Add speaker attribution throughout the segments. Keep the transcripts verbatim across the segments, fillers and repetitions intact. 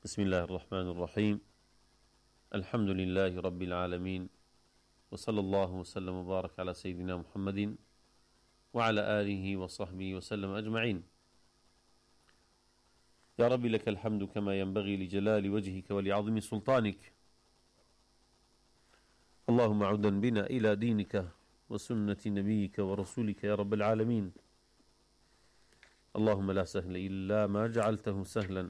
Speaker 1: بسم الله الرحمن الرحيم. الحمد لله رب العالمين، وصلى الله وسلم وبارك على سيدنا محمد وعلى آله وصحبه وسلم أجمعين. يا رب لك الحمد كما ينبغي لجلال وجهك ولعظم سلطانك. اللهم عدا بنا إلى دينك وسنة نبيك ورسولك يا رب العالمين. اللهم لا سهل إلا ما جعلته سهلا،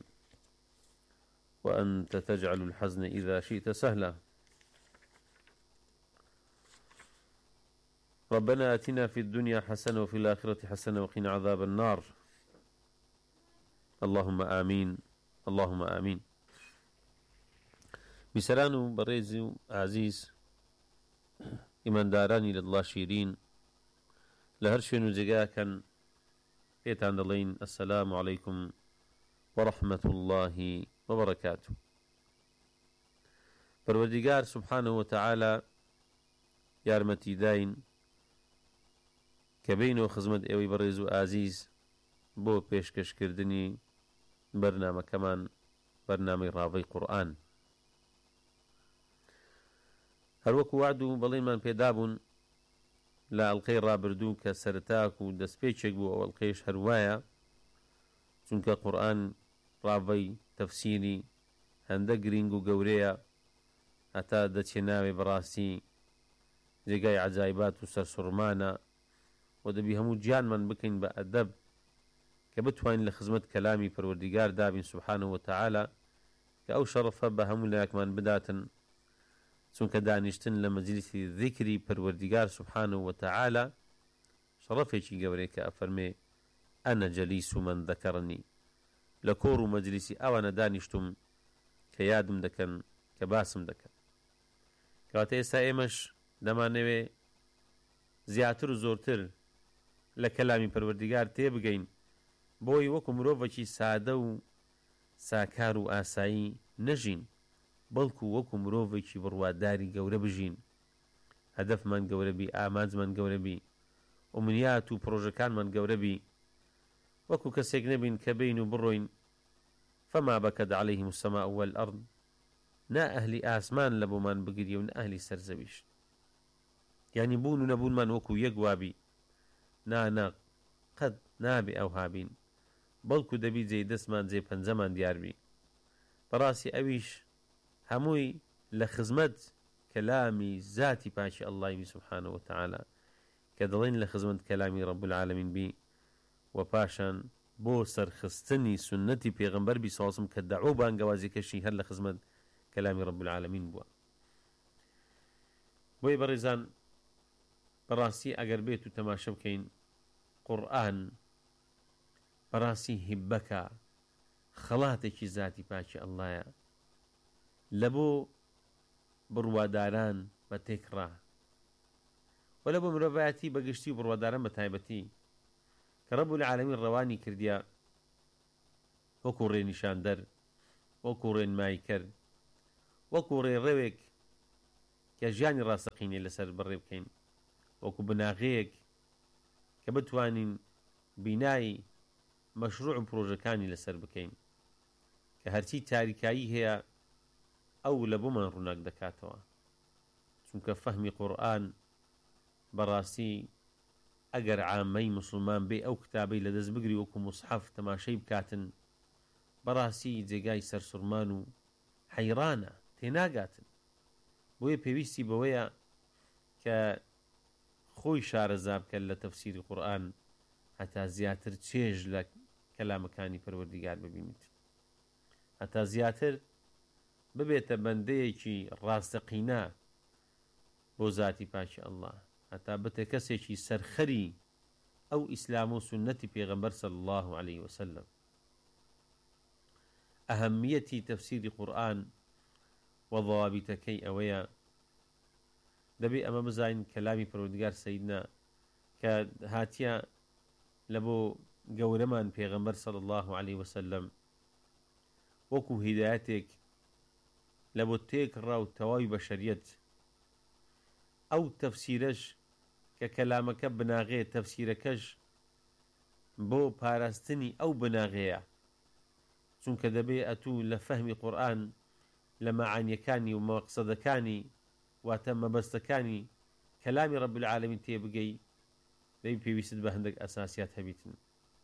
Speaker 1: وأنت تجعل الحزن إذا شئت سهلا. ربنا آتنا في الدنيا حسنة وفي الآخرة حسنة وقنا عذاب النار. اللهم آمين، اللهم آمين. بسران بريز عزيز إمان داراني لله شيرين لهرشين جگا كان بيتان دلين السلام عليكم ورحمة الله وبركاته. پروردگار سبحانه وتعالى يارمتي داين كبينو خزمت اوي بريزو عزيز بو پیشکش کردنی برنامه كمان برنامه راوي قرآن. هر وكو وعدو بلين من پیدابون لا القي رابردو كسرتاك و دسپیچک بو او القيش هروايا چونك قرآن راوي تفسيري هنده گرنگ و گوريا هتا دچناوي براسي جگای عجائبات و سرسرمانا و دبي همو جان من بكين بأدب كبتوين لخزمت كلامي پروردگار دابين سبحانه وتعالى كأو شرفه بهمو لك من بداتا چونك دانشتن لمجلس ذكري پروردگار سبحانه وتعالى شرفيكي گوري كأفرمي أنا جليس من ذكرني لكورو مجلسي أوانا دانشتم كيادم دكن كباسم دكن كواتا إسا إيمش دمانوي زياتر و زورتر لكلامي پروردگار تيبگين بوي وكو مروفكي سادو ساكارو آسايي نجين بلكو وكو مروفكي برواداري قورة بجين هدف من قورة بي آماز من قورة بي ومنيات و بروجكان من قورة بي وكو كسيك نبين كبين بروين فما بكد عليهم السماء والأرض نا أهل آسمان لبو من بقري ون أهل سرزويش يعني بون نبون من وكو يقوابي نا نا قد نابي أو هابين بلكو دبي زي دسمان زي پنزمان ديار بي براسي أويش هموي لخزمت كلامي ذاتي باشي الله سبحانه وتعالى كدلين لخزمت كلامي رب العالمين بي وباشان بو سرخستني سنتي پیغمبر بي صلى كدعو بانقوازي كشي هر لخزمت كلامي رب العالمين بوا بوي برزان براسي اگر بيتو تماشا بكين قرآن براسي هبكا خلاتك ذاتي باشي الله لبو برواداران بتكرا ولبو مروفاتي بقشتي برواداران بتايبتي كرب العالمين رواني كرديا وكو ري نشاندر وكو ري مايكر وكو ري رويك كجاني راسقيني لسر بريبكين وكو بناغيك كبتوانين بناي مشروع بروجكاني لسر بكين كهرتي تاريكاي هي أو لبو من روناك دكاتوا چونك فهمي قرآن براسي اگر عامي مسلمان بي او كتابي لدز بقري وكو مصحف تماشي بكاتن براسي جيغاي سرسرمانو حيرانا تيناقاتن بويا بيويستي بويا كخوي شارزاب كلا تفسير القرآن حتى زياتر تشيج لك كلام كاني پروردگار ببينيت حتى زياتر ببيت بنديكي راستقينا بوزاتي باشي الله حتى بتكسيشي سرخري أو إسلام سنتي پیغمبر صلى الله عليه وسلم. أهمية تفسير القرآن وضوابط كي أويا دبي أما بزاين كلامي پروردگار سيدنا كهاتيا لبو قولمان پیغمبر صلى الله عليه وسلم وكو هدايتك لبو تيك راو تواوي بشريت أو تفسيرش ككلامك بناغي تفسيركش بو پاراستني أو بناغية چونکە دەبێ ئەتوو لە فەهمی قورئان لە مەعانیەکانی و مەقسەدەکانی واتە مەبەستەکانی کەلامی ڕەب العالەمین تێبگەی دەبێ پێویستت بە هەندێک ئەساسیات هەبیتن.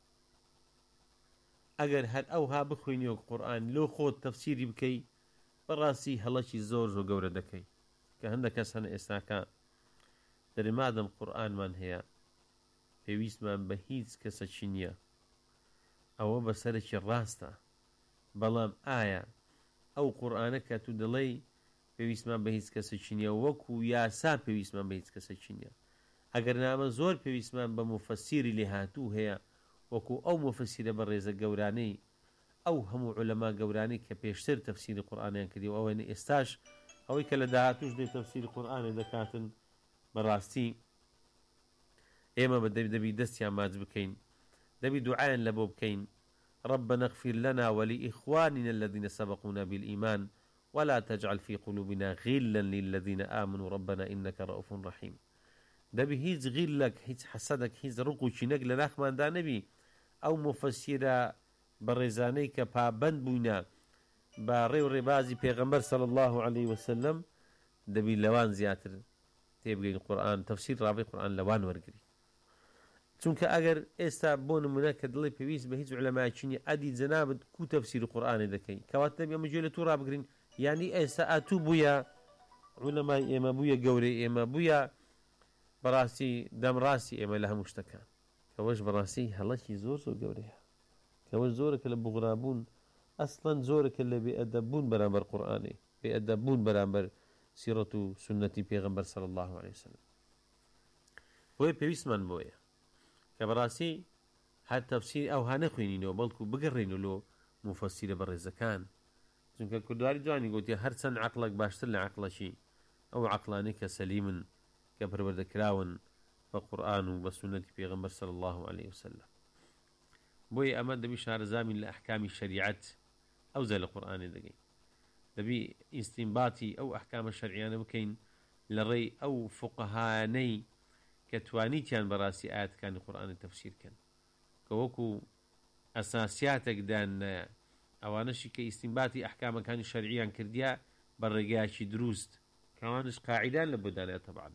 Speaker 1: ئەگەر هەر ئەوها بخوێنیەوە قورئان لۆ خۆت تەفسیری بکەی بەڕاستی هەڵەکی زۆر زۆر گەورە دەکەی کە هەندێک کەس هەنە ئێستاکە دەرێ مادەم قورئانمان هەیە پێویستمان بە هیچ کەسەکی نییە، ئەوە بەسەرێکی ڕاستە، بەڵام ئایا ئەو قورئانە کە تو دڵێی پێویستمان بە هیچ کەسێکی نییە وەکو یاسا پێویستمان بە هیچ کەسێکی نییە، ئەگەر نامە زۆر پێویستمان بە مفەسیری لێهاتوو هەیە وەکو ئەو مفەسیرە بە ڕێزە گەورانەی ئەو هەموو عولەما گەورانەی کە پێشتر تەفسیری قورئانیان کردی و ئەوەنە ئێستاش ئەوەی کە لە داهاتووش دێ تەفسیری قورئانی دەکاتن بەڕاستی ئێمە بە دەبی دەستیان ماچ بکەین، دەبی دوعایان لە بۆ بکەین ربنا اغفر لنا ولإخواننا الذين سبقونا بالإيمان ولا تجعل في قلوبنا غلا للذين آمنوا ربنا إنك رؤوف رحيم. دەبی هیچ غیلەک هیچ حەسەدێک هیچ ڕقوکی نەک لە ناخماندا نەبی ئەو مفەسیرە بە ڕێزانەی کە پابەند بووینە بە ڕێ و ڕێبازی پێغەمبەر صلی الله عليه وسلم دەبی لەوان زیاتر تێبگەین قورئان تەفسیر ڕاوی قورئان لەوان وەرگری. چونکە ئەگەر ئێستا بۆ نمونە کە دڵی پێویست بە هیچ عولەمایەکی نییە ئەدی جەنابەت کو تەفسیر قورئانی دەکەی کەواتە دەبی ئەمە گوێ لە توو ڕابگرین، یعنی ئێستا ئاتوو بوویە عولەمای ئێمە بوویە گەورەی ئێمە بوویە بەڕاستی دەمڕاستی ئێمە لە هەموو شتەکان، کەوەش بەڕاستی هەڵەکی زۆر زۆر گەورەیە، کەوەش زۆرەکە لە بوغرابوون ئەسڵەن زۆرەکە لە بێئەدەببوون بەرامبەر قورئانی بێئەدەببوون بەرامبەر سیرەت و سنەتی پێغەمبەر صلی الله عليه وسلم. بۆیە پێویستمان بۆیە کە بەڕاستی هەر تەفسیر ئەوها نەخوێنینەوە بەڵکو بگەڕێنەوە لۆ مفەسیرە بەڕێزەکان، چونکە کوردواری جوانی گوتی هەرچەند عەقڵێک باشتر لە عەقڵەکی ئەو عەقڵانەی کە سەلیمن کە پەروەردەکراون بە قورئان و بە سنەتی پێغەمبەر صلی الله عليه وسلم. بۆیە ئەمە دەبی شارەزامین لە ئەحکامی شەریعەت ئەو زە لە قورئانی دەگەین، دەبی ئیستینباتی ئەو ئەحکامە شەرعیانە بکەین لە ڕێی ئەو فوقەهانەی کە توانیتیان بەڕاستی ئاەتەکانی قورئانی تەفسیرکەن کە وەکو ئەساسیاتێکدان ئەوانەشی کە ئیستینباتی ئەحکامەکانی شەرعیان کردیا بە ڕێگایەکی دروست کەوانش قاعیدان لە بۆدانێت تەبعاً.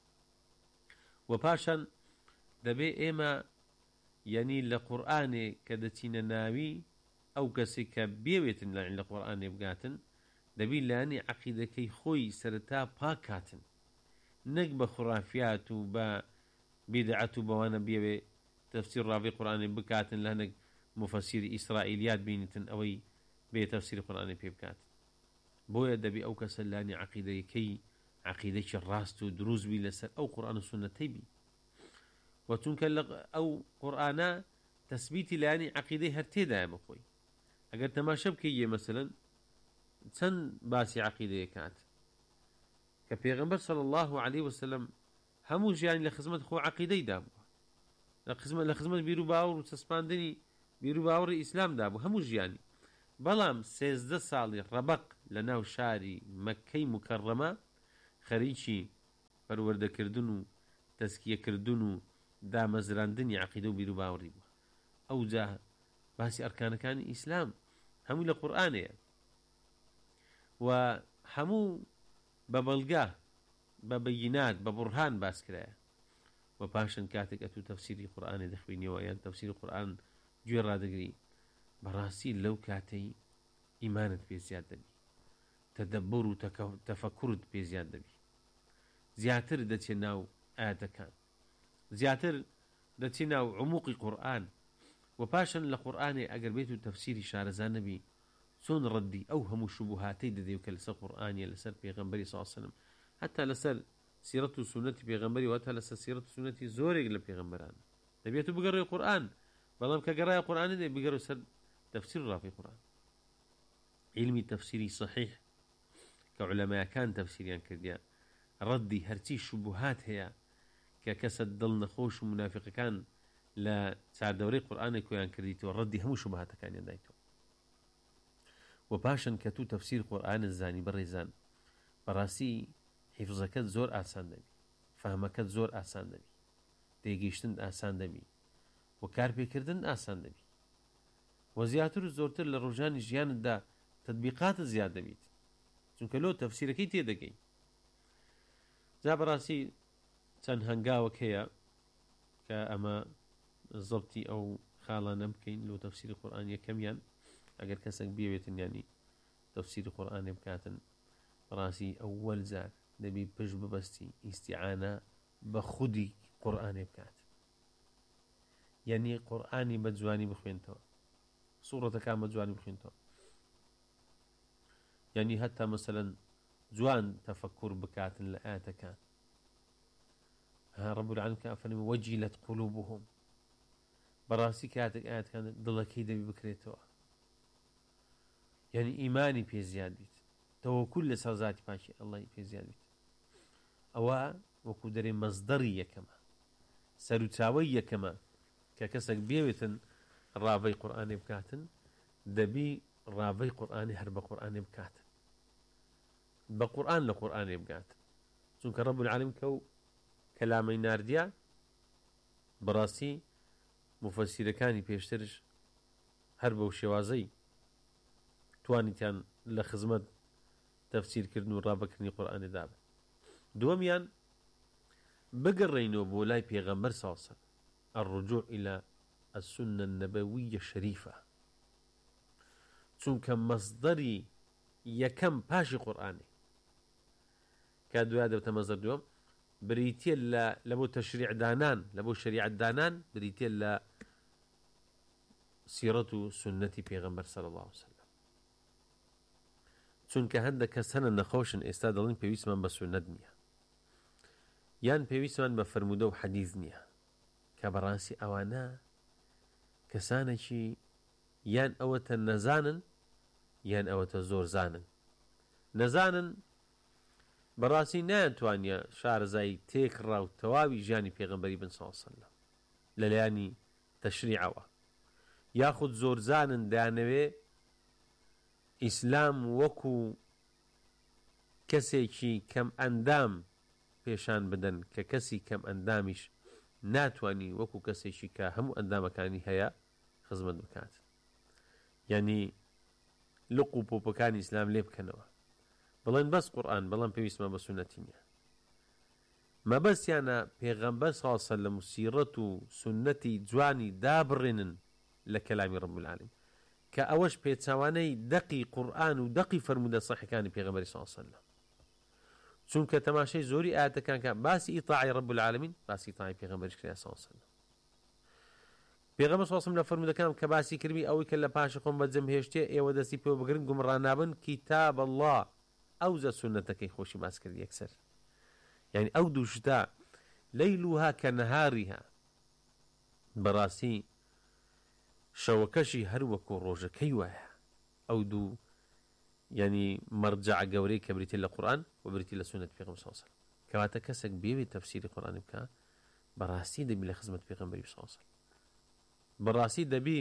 Speaker 1: و پاشان دەبێ ئێمە یعنی لە قورئانێ کە دەچینە ناوی ئەو کەسێک کە بێوێتن لە قورئانێ بگاتن دەبی لانی عەقیدەکەی خۆی سەرەتا پاک کاتن، نەک بە خوڕافیات و بە بیدعەت و بەوانە بێوێ تەفسیر ڕاوی قورئانی بکاتن لە هەندێک مفەسیری ئیسرائیلیات بینیتن ئەوەی بێ تەفسیری قورئانی پێ بکاتن. بۆیە دەبی ئەو کەسە لانی عەقیدەیەکەی عەقیدەیەکی ڕاست و دروست بی لەسەر ئەو قورئان و سونەتەی بی، و چونکە ئەو قورئانە تەثبیتی لانی عەقیدەی هەر تێدایە بخۆی. ئەگەر تەماشە بکەیە مەسەلەن چەند باسی عەقیدەیە کات کە پێغەمبەر صلی الله عليه وسلم هەموو ژیانی لە خزمەت خۆ عەقیدەی دابووە، لە خزمەت بیر و باوەڕ و چەسپاندنی بیر و باوەڕی ئیسلام دابوو هەموو ژیانی، بەڵام سێزدە ساڵی ڕەبەق لە ناو شاری مەککەی مکەڕەمە خەریکی پەروەردەکردن و تەزکیەکردن و دامەزراندنی عەقیدە و بیر و باوەڕی بووە. ئەوجا باسی ئەرکانەکانی ئیسلام هەموو لە قورئانەیە و هەموو بە بەڵگا بە بەیینات بە بورهان باس کرایە، و پاشان کاتێک ئەتوو تەفسیری قورئانی دەخوێنیەوە یان تەفسیری قورئان گوێ ڕادەگری بەڕاستی لەو کاتەی ئیمانت پێ زیاد دەبی، تەدەببر و تەفەکورت پێ زیاد دەبی، زیاتر دەچێت ناو ئاەتەکان، زیاتر دەچێت ناو عموقی قورئان، و پاشان لە قورئانێ ئەگەر بێت و تەفسیری شارەزان نەبی چۆن ڕەدی ئەو هەموو شوبهاتەی دەدەی کە لەسەر قورئانیە لەسەر پێغەمبەری صلی الله علیه وسلم حتا لەسەر سیرەت و سونەتی پێغەمبەری و هەتا لەسەر سیرەت و سونەتی زۆرێک لە پێغەمبەران دەبێت و بگەڕێ قورئان، بەڵام کە گەڕایە قورئانی دەبێت بگەڕێ سەر تەفسیر ڕافی قورئان. علمی تەفسیری صحیح کە عولەمایەکان تەفسیریان کردیان ڕەدی هەرچی شوبهات هەیە کە کەسە دڵ نەخۆش و منافقەکان لە چاردەورەی قورئانی کۆیان کردیتەوە ڕەدی هەموو شوبهاتەکانیان دایتەوە. و پاشان کە تو تەفسیر قورئانت زانی بەڕێزان بەڕاستی حیفزەکەت زۆر ئاسان دەبی، فەهمەکەت زۆر ئاسان دەبی، تێگەیشتن ئاسان دەبی و کارپێکردن ئاسان دەبی. و زیاتر و زۆرتر لە ڕۆژانی ژیانتدا تطبیقاتە زیاد دەبیت چونکە لۆ تەفسیرەکەی تێدەگەی. جا بەڕاستی چەند هەنگاوەک هەیە کە ئەمە زەبتی ئەو خاڵانە بکەین لۆ تەفسیری قورئان یەکەمیان ئەگەر کەسێک بێوێتن ینی تەفسیری قورئانێ بکاتن بەڕاستی ئەوەل جار دەبی پشت ببەستی ئیستیعانە بە خودی قورئانێ بکات، یعنی قورئانی بە جوانی بخوێنتەوە، سوورەتەکان بە جوانی بخوێنتەوە، یعنی هەتا مەسەلەن جوان تەفەکر بکاتن لە ئاەتەکان. ها رب العالمین کە فەرمێ وەجیلەت قولوبهم، بەڕاستی کاتێک ئاەتەکان دڵەکەی دەبی بکرێتەوە، یعنی ئیمانی پێ زیاد بیت، تەوەکول لەسەر زاتی پاکی ئەڵڵای پێ زیاد بیت. ئەوە وەکو دەرێ مەزدەری یەکەمە، سەرچاوەی یەکەمە کە کەسێک بێوێتن ڕاوەی قورئانێ بکاتن، دەبی ڕاوەی قورئانی هەر بە قورئانێ بکاتن، بە قورئان لە قورئانێ بگاتن، چونکە رب العالمین کە و کەلامەی ناردیا بەڕاستی مفەسیرەکانی پێشترش هەر بەو شێوازەی توانیتیان لە خزمەت تەفسیرکردن و ڕابەکردنی قورئانێ دابن. دووەمیان بگەڕێینەوە بۆ لای پێغەمبەر صلی الله علیه وسلم، الرجوع إلى السنة النبوية الشريفة، چونکە مەصدەری یەکەم پاشی قورئانێ کا دوای دەبتە مەصدەر دووەم، بریتیە لە بۆ تەشریع دانان لە بۆ شریعەت دانان بریتیە لە سیرەت و سنەتی پێغەمبەر صلی الله عليه وسلم. چونکە هەندێک کەس هەنە نەخۆشن ئێستا دەڵێن پێویستمان بە سنەت نییە، یان پێویستمان بە فەرموودە و حەدیث نییە، کە بەڕاستی ئەوانە کەسانێکی یان ئەوەتە نەزانن یان ئەوەتە زۆر زانن. نەزانن بەڕاستی نایانتوانیە شارەزای تێکڕا و تەواوی ژیانی پێغەمبەری بن صلی الله علیه وسلم لەلایانی تەشریعەوە، یاخود زۆر زانن دەیانەوێ ئیسلام وەکو کەسێکی کەم ئەندام پێشان بدەن کە کەسی کەم ئەندامیش ناتوانی وەکو کەسێکی کە هەموو ئەندامەکانی هەیە خزمەت بکات، یعنی لق و پۆپەکانی ئیسلام لێ بکەنەوە، بڵێن بەس قورئان بەڵام پێویستمان بە سنەتی نییە. مەبەستیانە پێغەمبەر صلی الله علیه وسلم و سیرەت و سنەتی جوانی دابڕێنن لە کەلامی رب العالمین، کە ئەوەش پێچاوانەی دەقی قورئان و دەقی فەرموودە صحیحەکانی پێغەمبەری صلی الله علیه وسلم، چونکە تەماشای زۆری ئاەتەکان کە باسی ئیطاعی رب العالمین باسی ئیطاعی پێغەمبەریش کرا صلی الله علیه وسلم. پێغەمبەر صلی الله علیه وسلم لە فەرموودەکان کە باسی کردی ئەوەی کە لە پاش خۆم بەجەم هێشتێ ئێوە دەستی پێوە بگرن گومڕانابن کتاب الله، ئەو زە سنەتەکەی خۆشی باس کرد یەکسەر، یعنی ئەو دوو شتە لەیلوها کە نەهاریها، بەڕاستی شەوەکەشی هەر وەکو ڕۆژەکەی وایە. ئەو دوو یعنی مەرجع گەورەی کە بریتێ لە قورئان و بریتێ لە سنەت پێغەمبەر صلی الله علیه وسلم، کەواتە کەسێک بێوێت تەفسیری قورئان بکات بەڕاستی دەبی لە خزمەت پێغەمبەری صلی الله علیه وسلم، بەڕاستی دەبی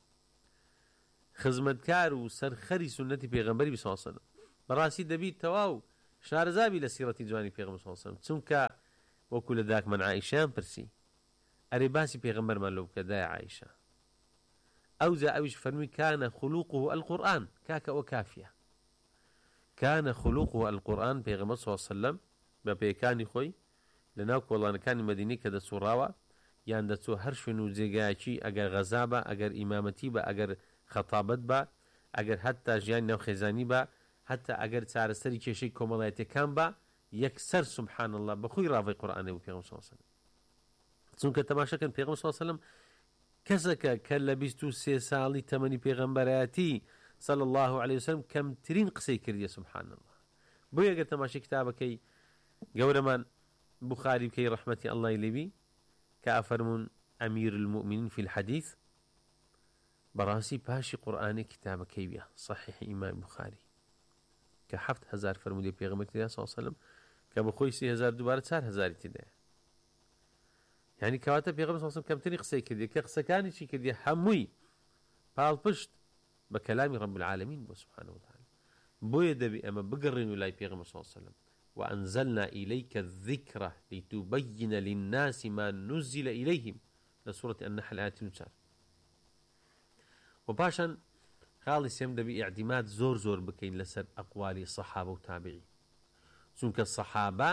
Speaker 1: خزمەتکار و سەرخەری سنەتی پێغەمبەری صلی الله علیه وسلم، بەڕاستی دەبی تەواو شارەزابی لە سیرەتی جوانی پێغەمبەر صلی الله علیه وسلم، چونکە وەکو لە داکمەن عایشەیان پرسی ئەرێ باسی پێغەمبەرمان لەو بکە دایە عایشە، ئەو جا ئەویش فەرمی کانە خولوقه القورئان، کاکە ئەوە کافیە، کانە خولوقه القورئان، پێغەمبەر صلی الله علیه وسلم بە پێکانی خۆی لە ناو کۆڵانەکانی مەدینەی کە دەسوڕاوە یان دەچۆ هەر شوێن و جێگایەکی، ئەگەر غەزا بە، ئەگەر ئیمامەتی بە، ئەگەر خەتابەت بە، ئەگەر هەتا ژیانی ناو خێزانی بە، هەتا ئەگەر چارەسەری کێشەی کۆمەڵایەتیەکان بە، یەکسەر سبحان الله بەخۆی ڕاوەی قورئانێ بوو پێغەمبەر صلی الله علیه وسلم. چونکە تەماشاکەن پێغەمبەر صلی الله علیه وسلم کەسێکە کە لە بیست و سێ ساڵی تەمەنی پێغەمبەرایەتی صلی الله عليه وسلم کەمترین قسەی کردیە سبحان الله. بۆ ئەگەر تەماشای کتابەکەی گەورەمان بوخاری بکەی ڕەحمەتی ئەڵڵای لێبی کە ئەفەرمون ئەمیر المؤمنین فی الحەدیث، بەڕاستی پاشی قورئانی کتابەکەی بێ صحیح ئیمام بوخاری کە هەفت هەزار فەرموودەی پێغەمبەری صلی الله علیه وسلم کە بەخۆی سێ هەزار دووبارە چار هەزاری تێدایە، یعنی کەواتە پێغەمبەر صلی الله علیه وسلم کەمترین قسەی کردی کە قسەکانی چی کردی هەمووی پاڵپشت بە کەلامی رب العالمین بۆ سبحانه وتعالى. بۆیە دەبی ئەمە بگەڕێن و لای پێغەمبەر صلی الله علیه وسلم وأنزلنا إليك الذكر لتبين للناس ما نزل إليهم لسورة النحل آية نوچار. و پاشان خاڵی سێم دەبی ئیعتیماد زۆر زۆر بکەین لەسەر ئەقوالی سەحابە و تابعی، چونکە سەحابە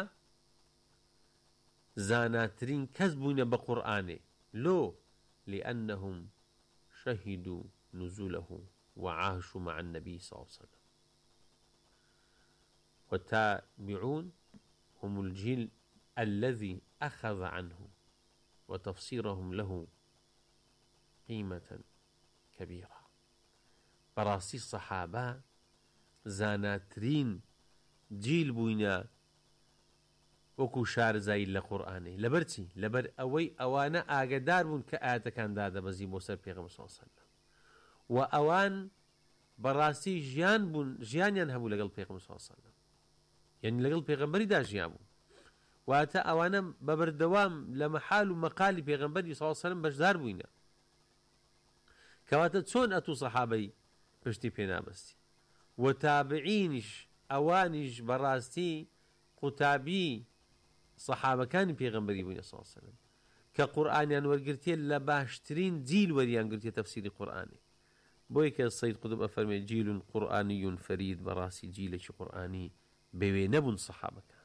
Speaker 1: زاناترین کەس بوونە بە قورئانێ لۆ لأنهم شهدوا نزوله وعاشوا مع النبي صلى الله عليه وسلم. والتابعون هم الجيل الذي أخذ عنه وتفسيرهم له قيمة كبيرة. براسي الصحابة زاناترين جيل بوينا وەکو شارزایی لە قورئانێ لەبەرچی لەبەر ئەوەی ئەوانە ئاگادار بوون کە ئاەتەکان دادەبەزی بۆ سەر پێغەمبەر صلی الله علیه وسلم و ئەوان بەڕاستی ژیان بوون ژیانیان هەبوو لەگەڵ پێغەمبەر صلی الله علیه وسلم، یعنی لەگەڵ پێغەمبەریدا ژیان بوون، واتە ئەوانە بەبەردەوام لە مەحال و مەقالی پێغەمبەری صلی الله علیه وسلم بەشدار بووینە، کەواتە چۆن ئەتوو سەحابەی پشتی پێ نابەستی و تابعینیش ئەوانیش بەڕاستی قوتابی صحابەکانی پێغەمبەری بووینە صلی الله علیه وسلم کە قورئانیان وەرگرتێ لە باشترین جیل وەریان گرتێ تەفسیری قورئانی، بۆی کە سەید قوتب ئەفەرمێ جیل قورئانی فەرید، بەڕاستی جیلێکی قورئانی بەوێ نەبوون سەحابەکان،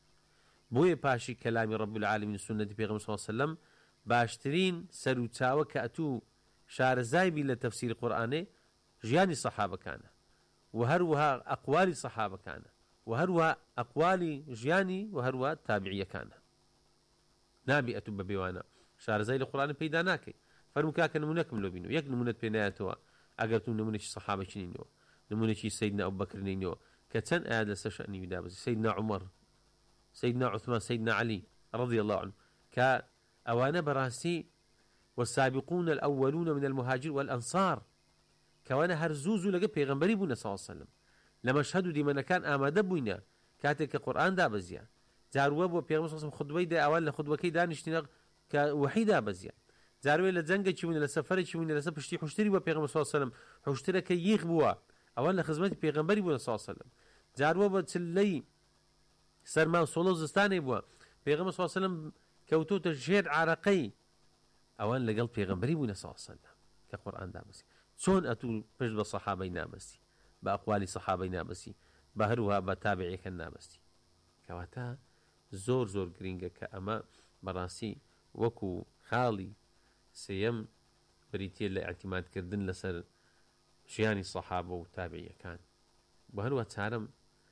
Speaker 1: بۆیە پاشی کەلامی ڕەب العالمین سونەتی پێغەمبەر صلی الله علیه وسلم باشترین سەر و چاوە کە ئەتوو شارەزای بی لە تەفسیری قورئانێ ژیانی سەحابەکانە و هەروەها ئەقوالی سەحابەکانە و هەروەها ئەقوالی ژیانی و هەروەها تابعیەکانە. نابی ئەتوو بە بێوانە شارەزای لە قورئان پەیدا ناکەی. فەرموو کاکە نمونەکەم لۆ بینەوە، یەک نمونەت پێ نایەتەوە ئەگەر تو نمونەی سەحابەی نینەوە، نمونەی سەیدنا ئەبوبەکر نینەوە کە چەند ئاەت لەسەر شەئنی دابەزی، سەیدنا عومەر، سەیدنا عوثمان، سەیدنا عەلی رضی الله عنه، کە ئەوانە بەڕاستی والسابقون الأولون من المهاجر والأنصار کەوانە هەر زوو زوو لەگە پێغەمبەری بوونە صلی الله علیه وسلم لە مەشهەد و دیمەنەکان ئامادە بووینە کاتێک کە قورئان دابەزیە، جاروە بۆ پێغەمبەر صلی الله علیه وسلم خودبەی دا ئەوان لە خودبەکەی دانیشتینە کە وحی دابەزیە، جاروێ لە جەنگێکی بووینە لە سەفەرێکی بووینە لەسەر پشتی حوشتری بۆ پێغەمبەر صلی الله علیه وسلم، حوشترەکە ییغ بووە ئەوان لە خزمەتی پێغەمبەری بوونە صلی الله علیه وسلم، جاروە بە چلەی سەرما و سۆڵە و زستانێ بووە پێغەمبەر صلی الله علیه وسلم کەوتۆتە ژێر عارەقەی ئەوان لەگەڵ پێغەمبەری بوونە صلی الله علیه وسلم کە قورئان دابەزی. چۆن ئەتوو پشت بە سەحابەی نابەستی، بە ئەقوالی سەحابەی نابەستی، بە هەروەها بە تابعیەکان نابەستی، کەواتە زۆر زۆر گرینگە کە ئەمە بەڕاستی وەکو خاڵی سێیەم بریتیە لە ئاعتیمادکردن لەسەر ژیانی سەحابە و تابعیەکان. بە هەروەها چارەم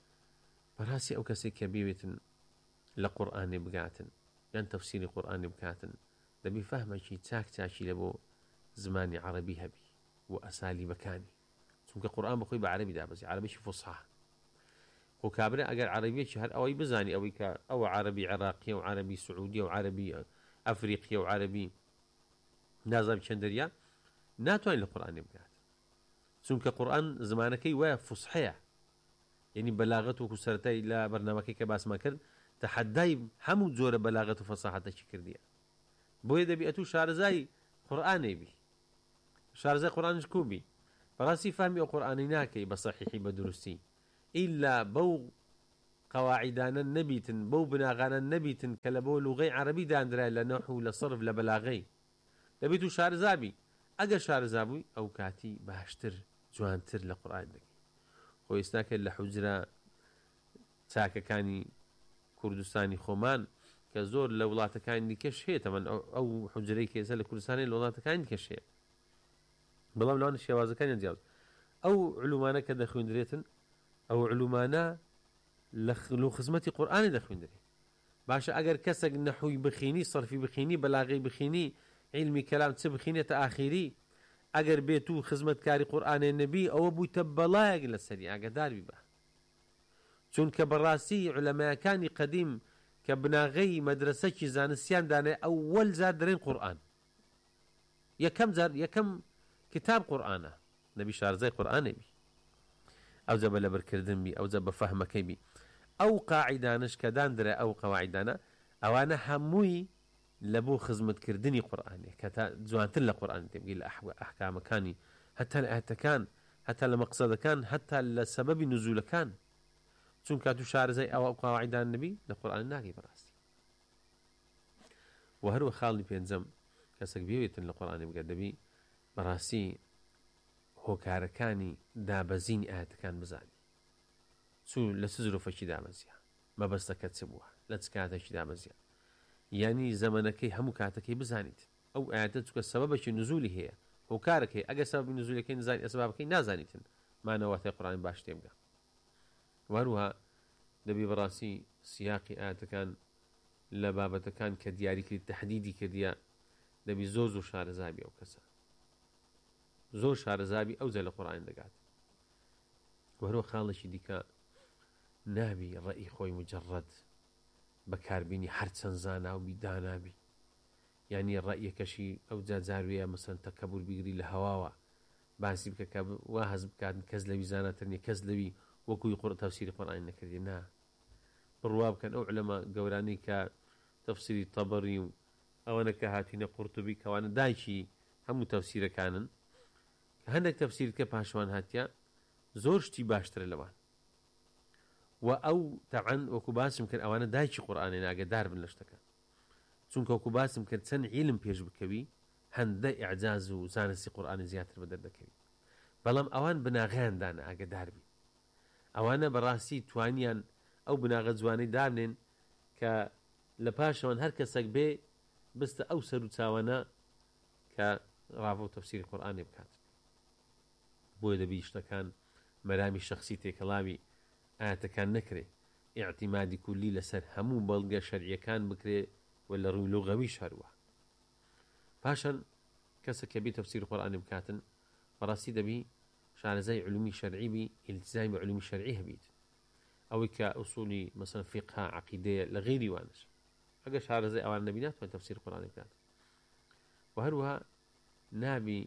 Speaker 1: بەڕاستی ئەو کەسێک کە بێوێتن لە قورئانێ بگاتن یان تەفسیری قورئانێ بکاتن دەبی فەهمێکی چاک چاکی لە بۆ زمانی عەرەبی هەبی و ئەسالیبەکانی، چونکە قورئان بەخۆی بە عەرەبی دابەزی، عەرەبێکی فوسحا، خۆ کابرا ئەگەر عەرەبیەکی هەر ئەوەی بزانی ئەوەی کە ئەوە عەرەبی عێراقیە و عەرەبی سعودیە و عەرەبی ئەفریقیە و عەرەبی نازانم چەند دەریا ناتوانین لە قورئانێ بگات، چونکە قورئان زمانەکەی وایە فوسحەیە، یعنی بەلاغەت وەکو سەرەتای لە بەرنامەکەی کە باسمان کرد تەحەدای هەموو جۆرە بەلاغەت و فەساحەتێکی کردیە، بۆیە دەبی ئەتوو شارەزای قورئانێ بی، شارەزای قورئانش کوبی، بەڕاستی فەهمی ئەو قورئانی ناکەی بە سەحیحی بە دروستی ئیلا بەو قەواعیدانە نەبیتن، بەو بناغانە نەبیتن کە لە بۆ لوغەی عەرەبی دانرای لە نەحو و لە سەرف لە بەلاغەی، دەبێت و شارەزابی. ئەگەر شارەزابووی ئەو کاتی باشتر جوانتر لە قورئان دەکەی. خۆ ئێستا کە لە حوجرە چاکەکانی کوردستانی خۆمان کە زۆر لە وڵاتەکانی دیکەش هەیە، تەمەن ئەو حوجرەی کە ئێستا لە کوردستانی لە وڵاتەکانی دیکەش هەیە، بەڵام لەوانە شێوازەکانیان جیاوازە. ئەو علومانە کە دەخوێندرێتن ئەو علومانە لە خزمەتی قورئانی دەخوێندرێت. باشە ئەگەر کەسێک نەحووی بخینی، سەرفی بخینی، بەلاغەی بخینی، علمی کەلام چ بخینێتە ئاخیری، ئەگەر بێت و خزمەتکاری قورئانێ نەبی ئەوە بوویتە بەڵایەک لەسەری، ئاگادار بی بە، چونکە بەڕاستی عولەمایەکانی قەدیم کە بناغەی مەدرسەکی زانستیان دانێ ئەوەل جار دەرێن قورئان، یەکەم جار یەکەم کتاب قورئانە، نەبی شارەزای قورئانێ بی، ئەوجا بە لەبەرکردن بی، ئەوجا بە فەهمەکەی بی. ئەو قاعیدانش کە دانرێ ئەو قەواعیدانە ئەوانە هەمووی لە بۆ خزمەتکردنی قورئانێ کە تا جوانتر لە قورئان تێبگەی لە ئەحکامەکانی، هەتا لە ئاەتەکان، هەتا لە مەقسەدەکان، هەتا لە سەبەبی نزولەکان، چونکە تو شارەزای ئەو قاعیدان نەبی لە قورئان ناگەی بەڕاستی. و هەروە خاڵی پێنجەم کەسێک بێوێتن لە قورئانێ بگات دەبی بەڕاستی هۆکارەکانی دابەزین ئاەتەکان بزانی چوو لە چ زرۆفەکی دامەزیە مەبەستەکە چ بووە لە چ کاتێکی دامەزیە یعنی زەمانەکەی هەموو کاتەکەی بزانیت ئەو ئاەتە چکە سەبەبێکی نزولی هەیە هۆکارەکەی ئەگەر سەبەبی نزولەکەی نزانی ئەسبابەکەی نازانیتن مانەواتای قورئان باش تێبگە وەروها دەبێ بەڕاستی سیاقی ئاەتەکان لە بابەتەکان کە دیاریکرد تەحدیدی کردیە دەبی زۆر زۆر شارەزابی ئەو کەسە زۆر شارەزابی ئەو جە لە قورئان دەگات وەرۆ خاڵێکی دیکە نابی ڕەئی خۆی مجەڕەد بەکاربیانی هەرچەند زانا و بیدانابی یعنی ڕەیەکەشی ئەو جاجاروەیە مەسەن تەکەبور بیگری لە هەواوە باسی بکە کە وا هەز بکاتن کەس لەوی زاناتر نیە کەس لەوی وەکوی قڕ تەفسیری قورئان نەکردی نا بڕوا بکەن ئەو علەما گەورانەی کە تەفسیری تەبەری و ئەوانە کە هاتوینە قورتوبی کەوانە دایکی هەموو تەفسیرەکانن کە هەندێک تەفسیر کە پاشوان هاتیە زۆر شتی باشترە لەوان و ئەو تەعەن وەکو باسم کرد ئەوانە دایکی قورئانێ ئاگادار بن لە شتەکە چونکە وەکو باسم کرد چەند عیلم پێش بکەوی هەندە ئیعجاز و زانستی قورئانی زیاتر بەدەردەکەوی بەڵام ئەوان بناغیاندانە ئاگادار بین ئەوانە بەڕاستی توانیان ئەو بناغە جوانەی دابنێن کە لە پاشەوان هەر کەسێک بێ بستە ئەو سەر و چاوانە کە ڕاوە و تەفسیری قورئانی بکات بۆیە دەبی شتەکان مەرامی شخصی تێکەڵاوی ئاەتەکان نەکرێ ئیعتیمادی کولی لەسەر هەموو بەڵگە شەرعیەکان بکرێ و لە ڕووی لوغەویش هەروە پاشان کەسە کە بێ تەفسیری قورئانی بکاتن بەڕاستی دەبی شارەزای علومی شەرعی بی ئیلتزامی بە علومی شەرعی هەبیت ئەوەی کە ئوسولی مەسەن فیقها عەقیدەیە لە غەیری وانش ئەگەر شارەزای ئەوان نەبی ناتوانێت تەفسیری قورئانی بکات و هەروەها نابی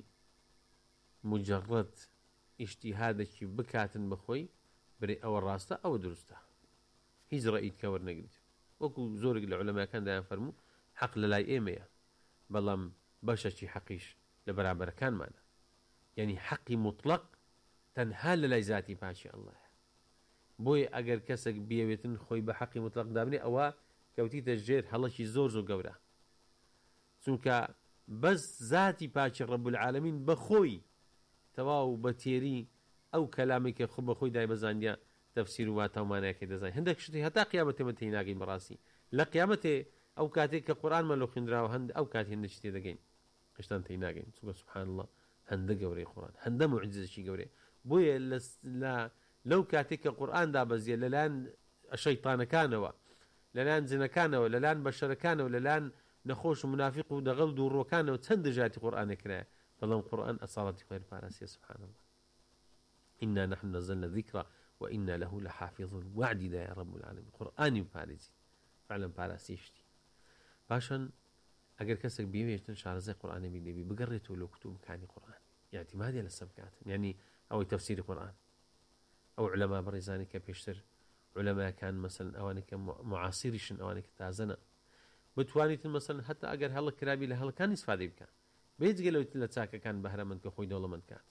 Speaker 1: مجەڕەد ئیجتیهادێکی بکاتن بخۆی برێ ئەوە ڕاستە ئەوە دروستە هیچ ڕەئیت کە وەرنەگریت وەکو زۆرێک لە عولەماکان دایان فەرموو حەق لە لای ئێمەیە بەڵام بەشێکی حەقیش لە بەرابەرەکانمانە یعنی حەقی مطلق تەنها لە لای ذاتی پاچی ئەڵڵایە بۆیە ئەگەر کەسێک بیەوێتن خۆی بە حەقی مطلق دابنێ ئەوە کەوتیتە ژێر هەڵەکی زۆر زۆر گەورە چونکە بەس ذاتی پاچی ڕەب العالەمین بەخۆی تەواو بە تێری ئەو کەلامی کە خۆ بەخۆی دای بەزانیە تەفسیر و واتاومانایەکەی دەزانین هەندێک شتی هەتا قیامەتێ مەتەی ناگەین بەڕاستی لە قیامەتێ ئەو کاتێک کە قورئان مەلۆ خوێندراوە هەند ئەو کاتی هەندێک شتێ دەگەین هێشتا تێی ناگەین چونکە سوبحان الله هەندە گەورەی قورئان هەندە موعجزەی گەورەی بۆیە لە لەو کاتێک کە قورئان دابەزیە لەلایەن شەیطانەکانەوە لەلایەن جنەکانەوە لەلایەن بەشەرەکانەوە لەلایەن نەخۆش و منافق و دەغەڵ و دووڕۆکانەوە چەند دژاتی قورئانێک کرایە بەڵام قورئان ئەساڵەتی خۆی پاراستیە سوبحان الله إنا نحن نزلنا الذكر وإنا له لحافظون وعدي دا يا رب العالمين قرآني وبارزي فعلا باراسيشتي باشن اگر کەسێک بيويشتن شارزای قورئانی بيدبي بقريتو لو كتب كاني قرآن اعتمادي على السبكات يعني او تفسير قرآن او علماء بريزاني كبيشتر علماء كان مثلا اواني كمعاصريشن اواني كتازنا بتوانيت مثلا حتى اگر هلا كرابي له هلا كان استفاده بك بيجي لو تلاتاك كان بهرمن كخوي دولمن كات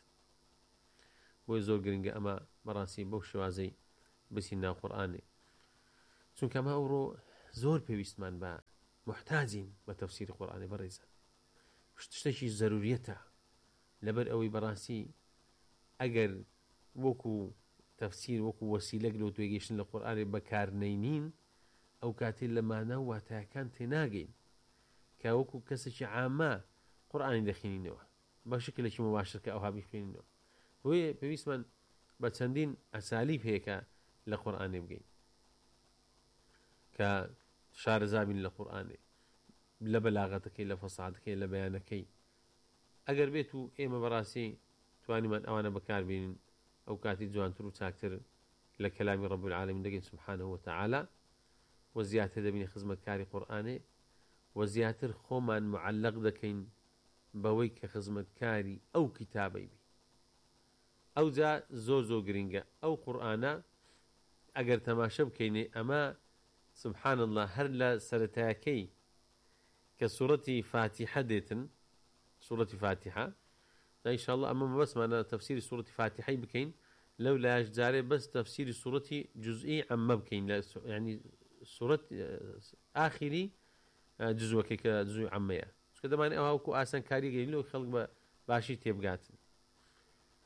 Speaker 1: بۆی زۆر گرنگە ئەمە بەڕاستی بەو شێوازەی بچین ناو قورئانێ چونکە ئەمە ئەوڕۆ زۆر پێویستمان بە محتاجین بە تەفسیری قورئانێ بەڕێزان شتێکی زەروریەتە لەبەر ئەوەی بەڕاستی ئەگەر وەکو تەفسیر وەکو وەسیلەک لەو توێگەیشتن لە قورئانێ بەکارنەینین ئەو کاتێ لە مانە و واتایەکان تێناگەین کە وەکو کەسێکی عامە قورئانی دەخوێنینەوە بە شکلێکی مباشر کە ئەوها بخوێنینەوە وی پێویستمان بە چەندین ئەسالیب هەیە کە لە قورئانێ بگەین کە شارەزابین لە قورئانێ لە بەلاغەتەکەی لە فەساحەتەکەی لە بەیانەکەی ئەگەر بێت و ئێمە بەڕاستی توانیمان ئەوانە بەکاربێنین ئەو کاتی جوانتر و چاکتر لە کەلامی ڕەب العالەمین دەگەین سوبحانەه وتەعالە و زیاتر دەبینی خزمەتکاری قورئانێ و زیاتر خۆمان معەلەق دەکەین بەوەی کە خزمەتکاری ئەو کتابەی بی ئەو جا زۆر زۆر گرنگە ئەو قورئانە ئەگەر تەماشە بکەینێ ئەمە سبحان الله هەر لە سەرەتایەکەی کە سوورەتی فاتحە دێتن سوورەتی فاتحە ئینشاءالله ئەمە بەسمانە تەفسیری سوورەتی فاتحەی بکەین لەو لایەش جارێ بەس تەفسیری سوورەتی جزئی عەمە بکەین یعنی سوورەت ئاخری جزوەکەی کە جزوی عەمەیە چونکە دەمانێت ئەوە وەکو ئاسانکاری گەین لەو خەڵک بە باشی تێبگاتن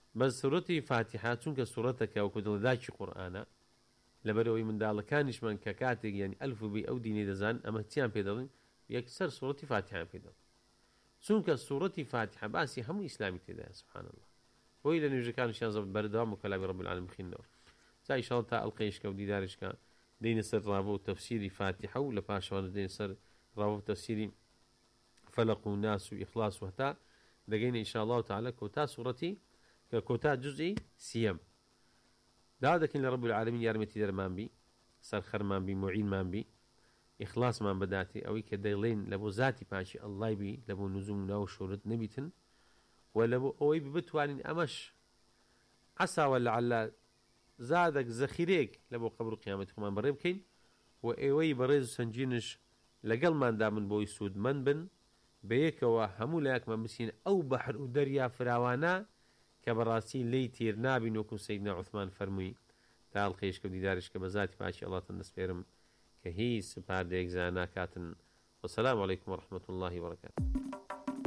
Speaker 1: بەس سورەتی فاتحە چونکە سورەتەکە وەکو دڵداچی قورئانە لەبەرەوەی منداڵەکانیشمان کە کاتێک یعنی ئەلف و بی ئەو دینی دەزان ئەمە چیان پێ دەڵێن یەکسەر سورەتی فاتحە پێ دەڵێن چونکە سورەتی فاتحە باسی هەموو ئیسلامی تێدایە سبحان الله بۆی لە نوێژەکانیشیان زەبر بەردەوام و کەلامی رب العالمین بخینەوە جا ئینشاءڵڵا تا ئەڵقەیشکە و دیدارشکە دێنە سەر ڕاوە و تەفسیری فاتحە و لە پاشەوانە دێنە سەر ڕاوە و تەفسیری فەلەق و ناس و ئیخلاص و هەتا دەگەینە ئینشاءڵڵا تعالە کۆتا سورەتی کە کۆتا جوزئی سیەم دا دەکەین لە رب العالمین یارمەتی دەرمان بی سەرخەرمان بی معینمان بی ئیخلاسمان بەداتی ئەوەی کە دەیڵێن لە بۆ ذاتی پاچی ئەڵڵای بی لە بۆ نزوم ناو شۆرت نەبیتن و لە بۆ ئەوەی بتوانین ئەمەش عەساوە لەعەلە زادێک زەخیرەیەک لە بۆ قەبر و قیامەتی خۆمان بەڕێ بکەین و ئێوەی بەڕێز و سەنجینش لەگەڵماندا من بۆی سوودمەند بن بەیەکەوە هەموو لایەکمان بچین ئەو بەحر و دەریا فراوانە کە بەڕاستی لی تیر نابین وەکو سەیدنا عوثمان فەرمووی تا ئەڵقەیشکە و دیدارشکە بە ذاتی پاچی ئەڵڵاتەن دەسپێرم کە هیچ سپاردەیەک زان ناکاتن وەسەلام عەلەیکوم وەڕەحمەتوڵڵاهی وبەرەکاتوه